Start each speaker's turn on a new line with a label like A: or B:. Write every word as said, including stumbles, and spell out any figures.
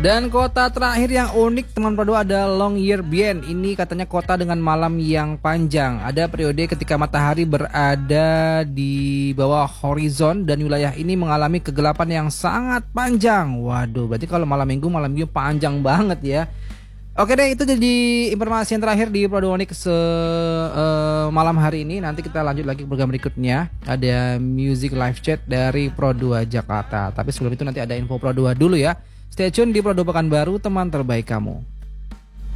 A: Dan kota terakhir yang unik teman Pro dua ada Longyearbyen. Ini katanya kota dengan malam yang panjang. Ada periode ketika matahari berada di bawah horizon dan wilayah ini mengalami kegelapan yang sangat panjang. Waduh, berarti kalau malam minggu malam minggu panjang banget ya. Oke deh, itu jadi informasi yang terakhir di Pro dua Unik se uh, malam hari ini. Nanti kita lanjut lagi ke program berikutnya. Ada music live chat dari Pro dua Jakarta. Tapi sebelum itu nanti ada info Pro dua dulu ya. Stay tune di Pro dua Pekanbaru, teman terbaik kamu.